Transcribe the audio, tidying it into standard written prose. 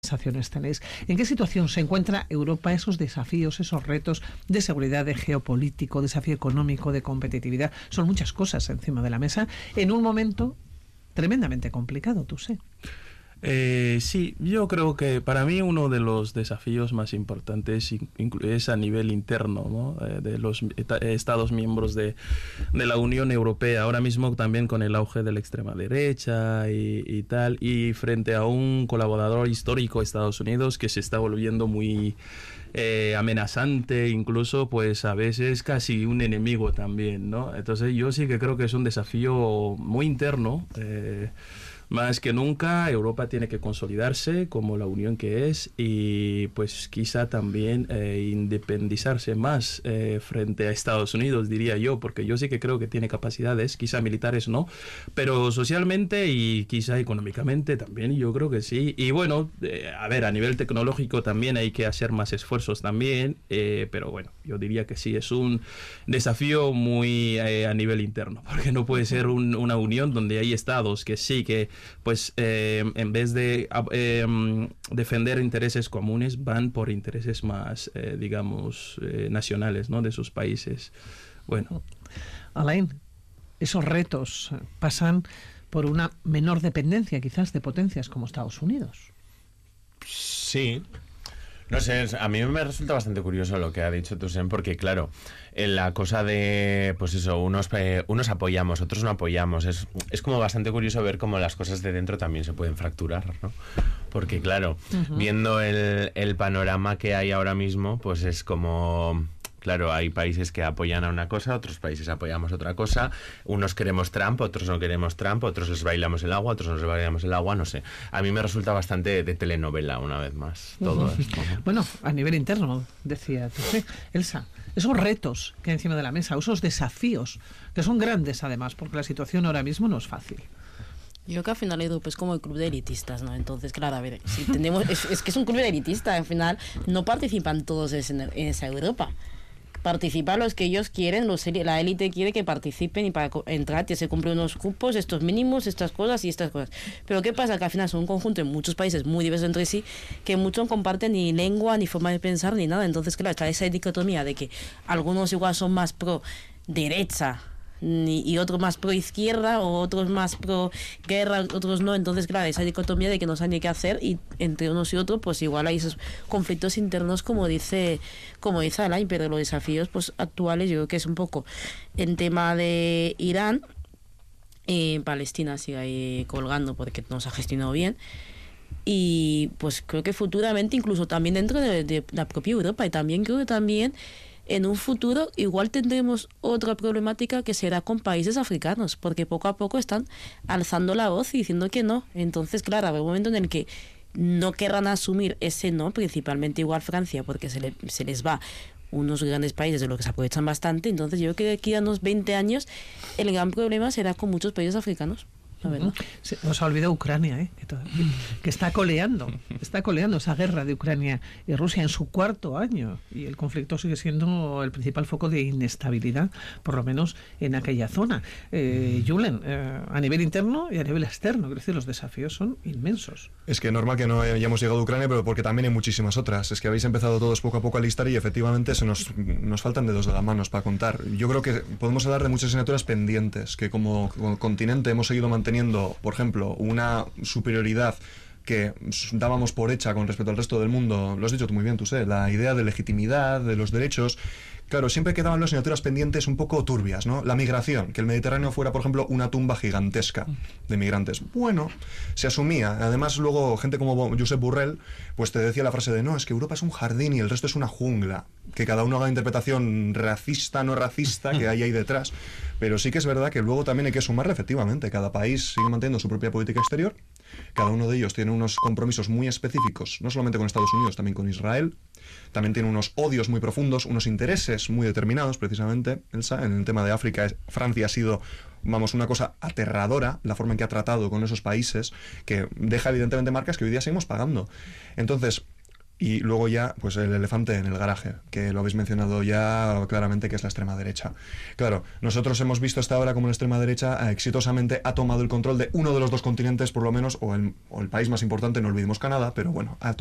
sensaciones tenéis? ¿En qué situación se encuentra Europa, esos desafíos, esos retos de seguridad, de geopolítico, desafío económico, de competitividad? Son muchas cosas encima de la mesa en un momento tremendamente complicado, tú sé. Sí, yo creo que para mí uno de los desafíos más importantes es a nivel interno, ¿no? De los Estados miembros de la Unión Europea, ahora mismo también con el auge de la extrema derecha y tal, y frente a un colaborador histórico, Estados Unidos, que se está volviendo muy amenazante, incluso pues a veces casi un enemigo también, ¿no? Entonces yo sí que creo que es un desafío muy interno. Más que nunca, Europa tiene que consolidarse como la unión que es y pues quizá también independizarse más frente a Estados Unidos, diría yo, porque yo sí que creo que tiene capacidades, quizá militares no, pero socialmente y quizá económicamente también, yo creo que sí. Y bueno, a ver, a nivel tecnológico también hay que hacer más esfuerzos también, pero bueno, yo diría que sí, es un desafío muy a nivel interno, porque no puede ser una unión donde hay estados que sí que pues en vez de defender intereses comunes, van por intereses más, digamos, nacionales, ¿no? De sus países. Bueno. Alain, esos retos pasan por una menor dependencia, quizás, de potencias como Estados Unidos. Sí. No sé, a mí me resulta bastante curioso lo que ha dicho Toussaint, porque claro, en la cosa de, pues eso, unos apoyamos, otros no apoyamos, es como bastante curioso ver cómo las cosas de dentro también se pueden fracturar, ¿no? Porque claro, viendo el panorama que hay ahora mismo, pues es como... Claro, hay países que apoyan a una cosa, otros países apoyamos otra cosa, unos queremos Trump, otros no queremos Trump, otros les bailamos el agua, otros no les bailamos el agua, no sé. A mí me resulta bastante de telenovela, una vez más, todo esto. Bueno, a nivel interno, decía tú, Elsa, esos retos que hay encima de la mesa, esos desafíos, que son grandes además, porque la situación ahora mismo no es fácil. Yo que al final Europa es como el club de elitistas, ¿no? Entonces, claro, a ver, si tenemos, es que es un club de elitistas, al final no participan todos en esa Europa. Participan los que ellos quieren, la élite quiere que participen y para entrar se cumplen unos cupos, estos mínimos, estas cosas y estas cosas. Pero ¿qué pasa? Que al final son un conjunto en muchos países muy diversos entre sí, que muchos no comparten ni lengua, ni forma de pensar, ni nada. Entonces, claro, está esa dicotomía de que algunos igual son más pro derecha y otros más pro izquierda o otros más pro guerra, otros no. Entonces, claro, esa dicotomía de que no saben qué hacer y entre unos y otros, pues igual hay esos conflictos internos como dice Alain, pero los desafíos pues actuales yo creo que es un poco en tema de Irán, Palestina sigue ahí colgando porque no se ha gestionado bien. Y pues creo que futuramente incluso también dentro de la propia Europa, y también creo que también en un futuro igual tendremos otra problemática que será con países africanos, porque poco a poco están alzando la voz y diciendo que no. Entonces, claro, habrá un momento en el que no querrán asumir ese no, principalmente igual Francia, porque se les va unos grandes países de los que se aprovechan bastante. Entonces yo creo que aquí a unos 20 años el gran problema será con muchos países africanos. Se nos ha olvidado Ucrania, que está coleando esa guerra de Ucrania y Rusia en su cuarto año, y el conflicto sigue siendo el principal foco de inestabilidad, por lo menos en aquella zona. Julen, a nivel interno y a nivel externo, quiero decir, los desafíos son inmensos. Es que es normal que no hayamos llegado a Ucrania, pero porque también hay muchísimas otras. Es que habéis empezado todos poco a poco a listar y efectivamente nos faltan dedos de las manos para contar. Yo creo que podemos hablar de muchas asignaturas pendientes que como continente hemos seguido manteniendo, por ejemplo, una superioridad que dábamos por hecha con respecto al resto del mundo. Lo has dicho tú muy bien, tú sé, la idea de legitimidad, de los derechos. Claro, siempre quedaban las asignaturas pendientes un poco turbias, ¿no? La migración, que el Mediterráneo fuera, por ejemplo, una tumba gigantesca de migrantes. Bueno, se asumía. Además, luego, gente como Josep Borrell, pues te decía la frase de no, es que Europa es un jardín y el resto es una jungla. Que cada uno haga la interpretación racista, no racista, que hay ahí detrás. Pero sí que es verdad que luego también hay que sumarle, efectivamente. Cada país sigue manteniendo su propia política exterior. Cada uno de ellos tiene unos compromisos muy específicos, no solamente con Estados Unidos, también con Israel. También tiene unos odios muy profundos, unos intereses muy determinados, precisamente. Elsa, en el tema de África, Francia ha sido, vamos, una cosa aterradora, la forma en que ha tratado con esos países, que deja evidentemente marcas que hoy día seguimos pagando. Entonces, Y luego ya, pues el elefante en el garaje, que lo habéis mencionado ya claramente, que es la extrema derecha. Claro, nosotros hemos visto hasta ahora como la extrema derecha exitosamente ha tomado el control de uno de los dos continentes, por lo menos, o el país más importante, no olvidemos Canadá, pero bueno, ha